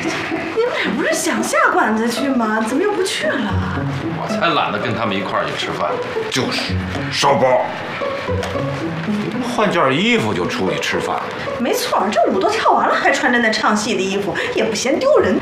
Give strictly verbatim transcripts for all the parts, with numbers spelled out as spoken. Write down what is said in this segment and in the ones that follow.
你们俩不是想下馆子去吗？怎么又不去了？ 我才懒得跟他们一块儿去吃饭。 就是，烧包，换件衣服就出去吃饭。 没错，这舞都跳完了，还穿着那唱戏的衣服，也不嫌丢人。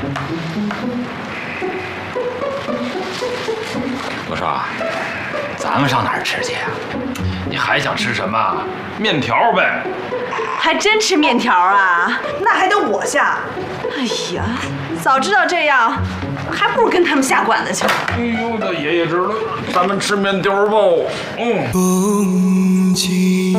我说，咱们上哪儿吃去呀？ 你还想吃什么？面条呗。 还真吃面条啊？那还得我下。哎呀，早知道这样，还不如跟他们下馆子去。 哎呦，这爷爷知道，咱们吃面条吧。嗯。风景。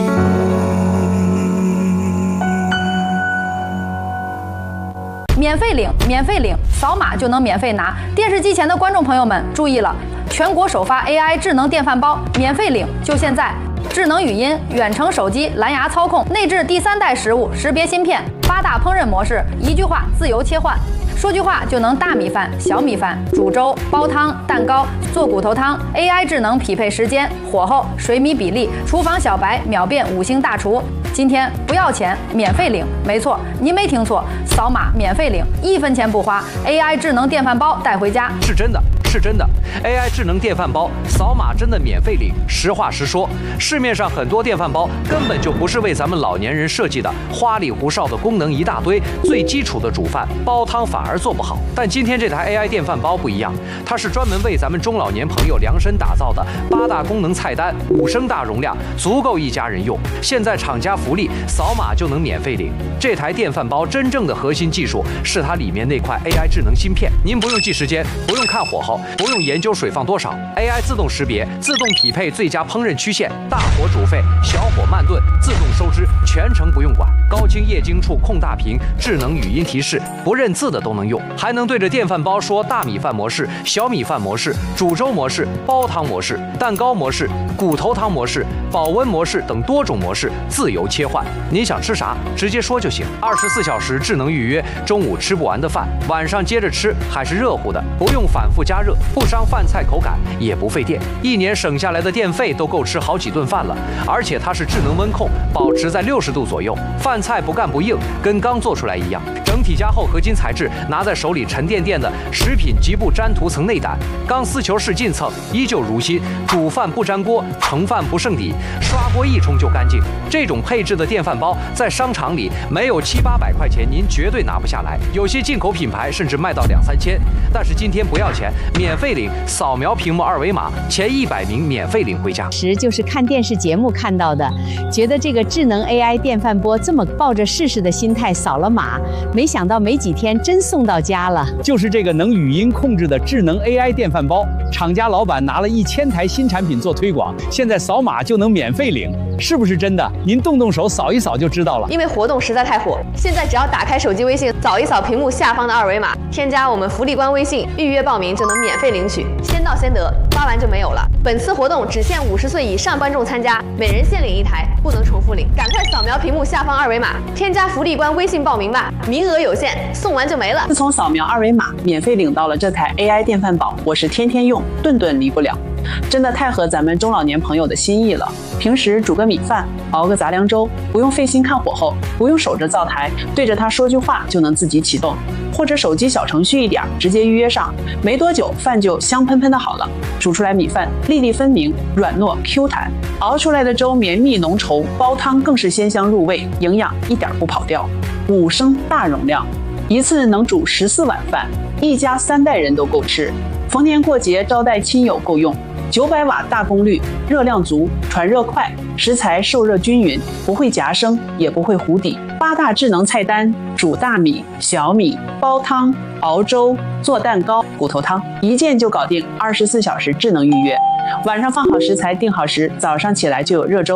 免费领，免费领，扫码就能免费拿。电视机前的观众朋友们注意了，全国首发 A I 智能电饭煲，免费领，就现在！智能语音、远程手机、蓝牙操控，内置第三代食物识别芯片，八大烹饪模式，一句话自由切换。说句话就能大米饭、小米饭、煮粥、煲汤、蛋糕、做骨头汤 ，A I 智能匹配时间、火候、水米比例，厨房小白秒变五星大厨。今天不要钱，免费领，没错，您没听错，扫码免费领，一分钱不花 ，A I 智能电饭煲带回家， 是真的。是真的 ，A I 智能电饭煲扫码真的免费领。实话实说，市面上很多电饭煲根本就不是为咱们老年人设计的，花里胡哨的功能一大堆，最基础的煮饭煲汤反而做不好。但今天这台 A I 电饭煲不一样，它是专门为咱们中老年朋友量身打造的，八大功能菜单，五升大容量，足够一家人用。现在厂家福利，扫码就能免费领。这台电饭煲真正的核心技术是它里面那块 A I 智能芯片，您不用记时间，不用看火候。不用研究水放多少 ，A I 自动识别，自动匹配最佳烹饪曲线，大火煮沸，小火慢炖，自动收汁，全程不用管。高清液晶触控大屏，智能语音提示，不认字的都能用，还能对着电饭煲说大米饭模式、小米饭模式、煮粥模式、煲汤模式、蛋糕模式、骨头汤模式、保温模式等多种模式自由切换。您想吃啥，直接说就行。二十四小时智能预约，中午吃不完的饭，晚上接着吃，还是热乎的，不用反复加热。不伤饭菜口感，也不费电，一年省下来的电费都够吃好几顿饭了。而且它是智能温控，保持在六十度左右，饭菜不干不硬，跟刚做出来一样。整体加厚合金材质，拿在手里沉甸甸的，食品极不粘涂层内胆，钢丝球式进蹭，依旧如新。煮饭不粘锅，盛饭不剩底，刷锅一冲就干净。这种配置的电饭煲，在商场里没有七八百块钱，您绝对拿不下来。有些进口品牌甚至卖到两三千，但是今天不要钱，免费领，扫描屏幕二维码，前一百名免费领回家。 时就是看电视节目看到的，觉得这个智能 A I 电饭锅这么抱着试试的心态扫了码，没想到没几天真送到家了。 就是这个能语音控制的智能 A I 电饭煲，厂家老板拿了一千台新产品做推广，现在扫码就能免费领，是不是真的？您动动手扫一扫就知道了。 因为活动实在太火，现在只要打开手机微信，扫一扫屏幕下方的二维码，添加我们福利官微信，预约报名就能免费领取，先到先得，发完就没有了。本次活动只限五十岁以上观众参加，每人限领一台，不能重复领。赶快扫描屏幕下方二维码，添加福利官微信报名吧，名额有限，送完就没了。 自从扫描二维码免费领到了这台 A I 电饭煲，我是天天用，顿顿离不了。真的太合咱们中老年朋友的心意了。平时煮个米饭，熬个杂粮粥，不用费心看火候，不用守着灶台，对着它说句话就能自己启动，或者手机小程序一点，直接预约上，没多久饭就香喷喷的好了。煮出来米饭粒粒分明，软糯 Q 弹，熬出来的粥绵密浓稠，煲汤更是鲜香入味，营养一点不跑掉。五升大容量，一次能煮十四碗饭，一家三代人都够吃。逢年过节招待亲友够用。九百瓦大功率，热量足，传热快，食材受热均匀，不会夹生，也不会糊底。八大智能菜单：煮大米、小米、煲汤、熬粥、做蛋糕、骨头汤，一键就搞定。二十四小时智能预约，晚上放好食材，定好时，早上起来就有热粥。